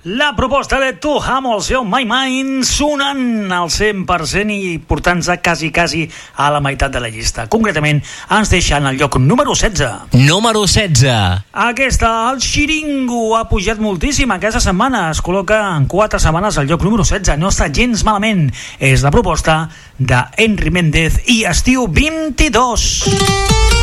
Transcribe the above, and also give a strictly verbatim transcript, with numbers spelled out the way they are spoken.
La proposta de Tu Amo, el seu My Mind, sonant al cent per cent i portant-nos quasi, quasi a la meitat de la llista. Concretament, ens deixen el lloc número setze. Número setze. Aquesta, el Xiringo, ha pujat moltíssim aquesta setmana. Es col·loca en quatre setmanes al lloc número setze. No està gens malament. És la proposta d'Henry Méndez i Estiu vint-i-dos.